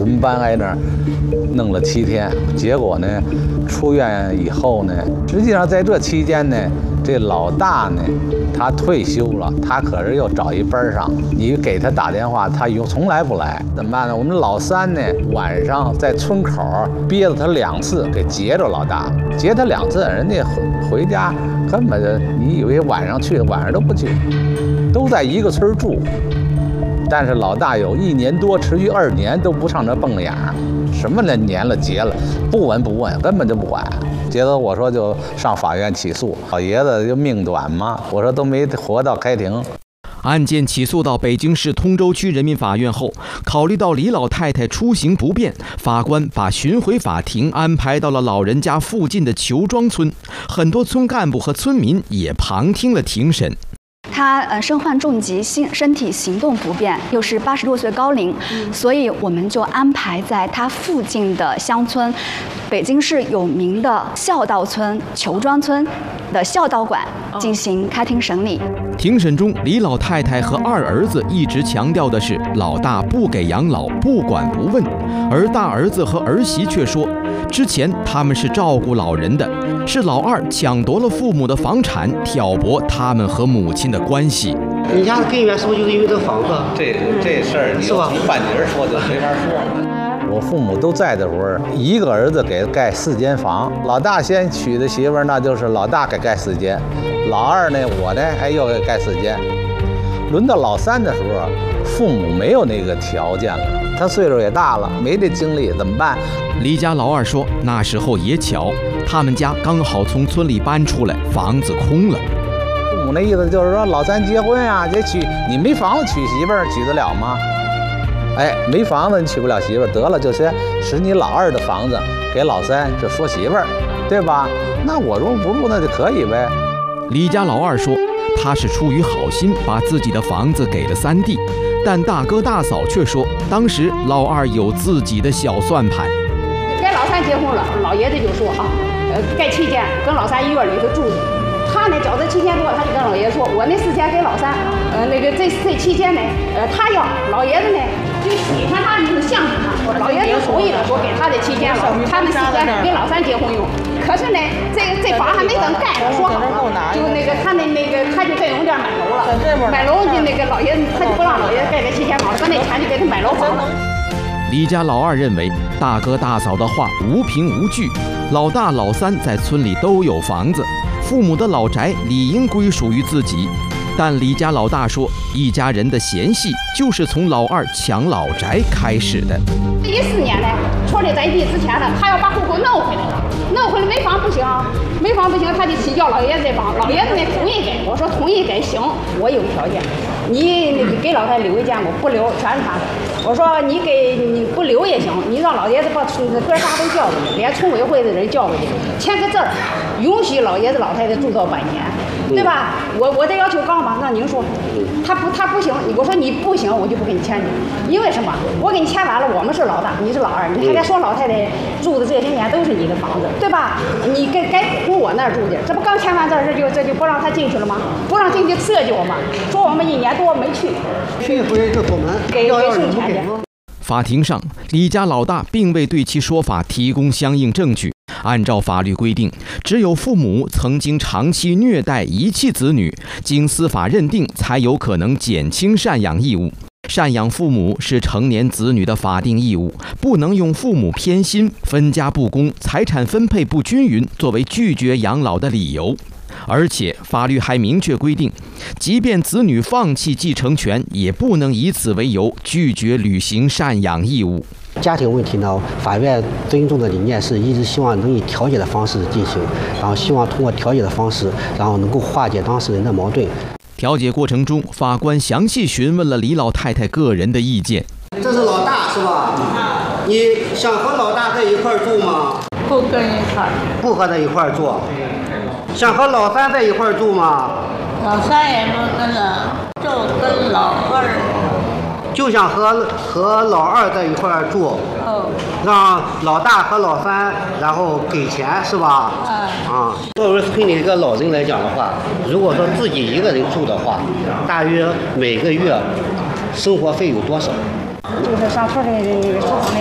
轮班挨那儿弄了7天，结果呢，出院以后呢，实际上在这期间呢，这老大呢，他退休了，他可是又找一班上，你给他打电话，他从来不来，怎么办呢？我们老三呢，晚上在村口憋了他2次，给截着老大，截他2次，人家回家根本就，你以为晚上去，晚上都不去，都在一个村住。但是老大有1年多，持续2年都不上这蹦个眼儿，什么人年了结了，不闻不问，根本就不管。接着我说就上法院起诉，老爷子就命短嘛，我说都没活到开庭。 案件起诉到北京市通州区人民法院后，考虑到李老太太出行不便，法官把巡回法庭安排到了老人家附近的裘庄村，很多村干部和村民也旁听了庭审。 他身患重疾，身体行动不便，又是86岁高龄，所以我们就安排在他附近的乡村，北京市有名的孝道村裘庄村的孝道馆进行开庭审理。 庭审中，李老太太和2儿子一直强调的是老大不给养老，不管不问，而大儿子和儿媳却说，之前他们是照顾老人的，是老2抢夺了父母的房产，挑拨他们和母亲的关系。 你家的根源是不是就是因为这房子？ 这事儿你要从半截说就没法说。我父母都在的时候，一个儿子给盖4间房，老大先娶的媳妇儿，那就是老大给盖4间，老2呢，我呢，又给盖4间。轮到老3的时候，父母没有那个条件了，他岁数也大了，没这精力，怎么办？ 李家老2说，那时候也巧，他们家刚好从村里搬出来，房子空了。 父母那意思就是说，老3结婚啊，得娶，你没房子娶媳妇儿，娶得了吗？没房子你娶不了媳妇儿，得了就先使你老2的房子给老3就说媳妇儿，对吧？那我如果不住那就可以呗。 李家老2说，他是出于好心把自己的房子给了3弟，但大哥大嫂却说，当时老2有自己的小算盘。 跟老3结婚了，老爷子就说啊，盖7间，跟老3一院里头住。他呢找这7000多，他就跟老爷子说，我那4间给老3，这7间呢，他要，老爷子呢就喜欢他，就是相信他，老爷子同意了，说给他这7间了，他那4间跟老3结婚用。可是呢，这房还没等盖呢，说好了，就他就跟我们这儿买楼了，买楼就老爷子他就不让老爷子盖这7000房，把那钱就给他买楼房了。 李家老2认为大哥大嫂的话无凭无据，老大老3在村里都有房子，父母的老宅理应归属于自己。但李家老大说，一家人的嫌隙就是从老2抢老宅开始的。 14年呢，村里在地之前呢，他要把户口弄回来，没房不行，他就提交老爷子这房，老爷子呢同意给，我说同意给行，我有条件，你给老太留一间，我不留全是他的。我说你不留也行，你让老爷子把哥仨都叫过去，连村委会的人叫过去，签个字儿，允许老爷子老太太住到100年，对吧？我这要求高吗？那您说，他不行，我说你不行，我就不给你签去，因为什么？我给你签完了，我们是老大，你是老2，你还得说老太太住的这些年都是你的房子，对吧？你该从我那儿住去，这不刚签完字这就不让他进去了吗？不让进去刺激我们，说我们1年多没去， 去回这部门给送钱去。 法庭上，李家老大并未对其说法提供相应证据。按照法律规定，只有父母曾经长期虐待遗弃子女，经司法认定才有可能减轻赡养义务。赡养父母是成年子女的法定义务，不能用父母偏心、分家不公、财产分配不均匀作为拒绝养老的理由。而且法律还明确规定，即便子女放弃继承权，也不能以此为由拒绝履行赡养义务。 家庭问题呢，法院尊重的理念是一直希望能以调解的方式进行，然后希望通过调解的方式，然后能够化解当事人的矛盾。 调解过程中，法官详细询问了李老太太个人的意见。 这是老大是吧？你想和老大在一块儿住吗？ 不跟一块儿。 不和在一块儿住。想和老3在一块儿住吗？ 老3也不跟了，就跟老2。 就想和老2在一块儿住，让老大和老3，然后给钱是吧？作为村里一个老人来讲的话，如果说自己一个人住的话，大约每个月生活费有多少？ 就是上村的